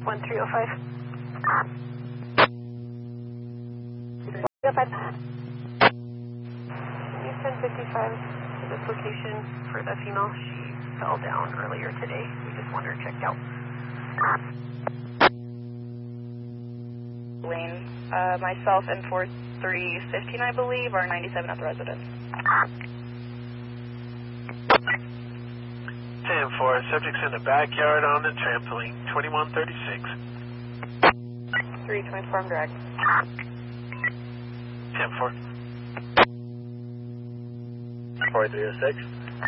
1305. 305. Use 1055 to this location for the female. She fell down earlier today. We just want her checked out. Lane, myself and 4315, I believe, are 97 at the residence. 10-4, subject's in the backyard on the trampoline, 2136. 324, I'm direct. 10-4. 4306.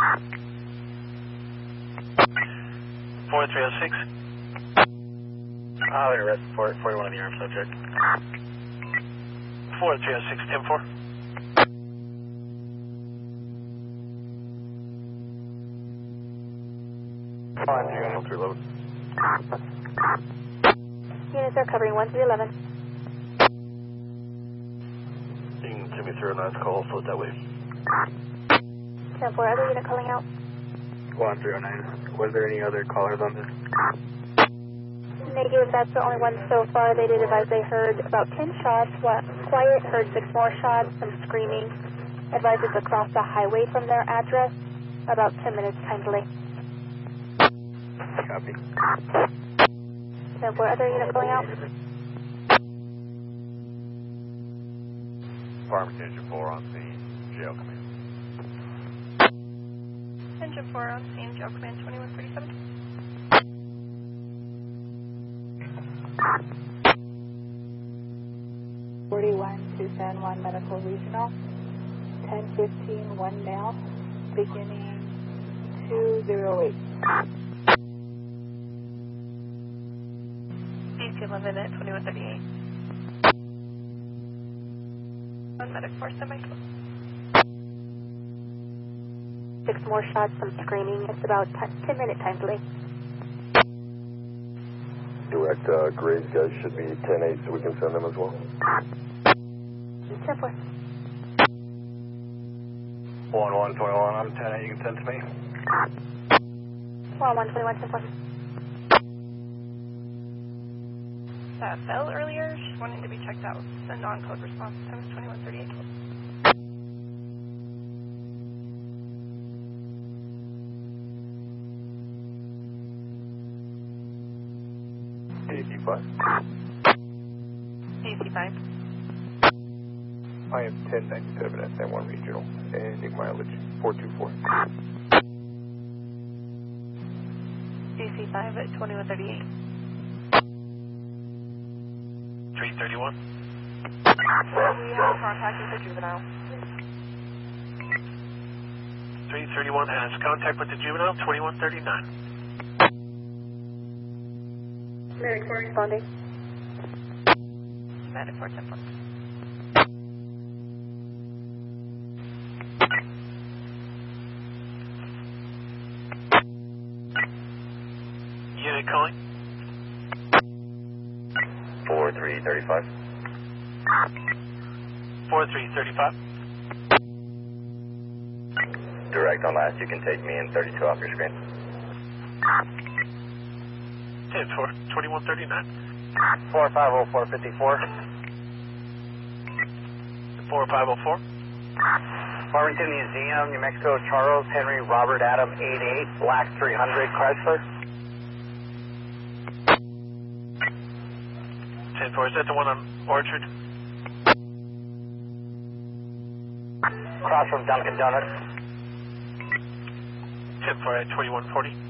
4306. I'll arrest 41 on the armed subject. 4306, 10-4. Reload. Units are covering 1-11. You can send me through a nice call, float that way. 10-4, other unit calling out. 1309. Was there any other callers on this? Negative, that's the only one so far. They did advise they heard about 10 shots. Quiet, heard 6 more shots, some screaming. Advised it's across the highway from their address. About 10 minutes time delay. Copy. 10-4, other unit calling out. Department Engine 4 on scene, jail command. Engine 4 on scene, jail command 2137. (41-271) Medical Regional, 1015, 1 male, beginning 208. DC-11 at 2138. On medic 4 semi-close. 6 more shots, some screaming. It's about 10-minute time delay. Direct Graves guys should be 10-8, so we can send them as well. 10-4. 1121, I'm 10-8, you can send to me. 121, 10-4. That fell earlier. She's wanting to be checked out. Send on code response. Time is 2138. AC5. AC5. I am 1097 at San Juan Regional, ending mileage 424. DC5 at 2138. 331. We have contact with the juvenile. 331 has contact with the juvenile, 2139. Medic 4 responding. Medic 4 10-4. Unit calling. 4335. 4335. Direct on last, you can take me in 32 off your screen. 10-4, 2139. 450454. 4504. Farmington Museum, New Mexico, Charles Henry Robert Adam 88, Black 300 Chrysler. 10-4, is that the one on Orchard? Across from Dunkin' Donuts. 10-4 at 2140.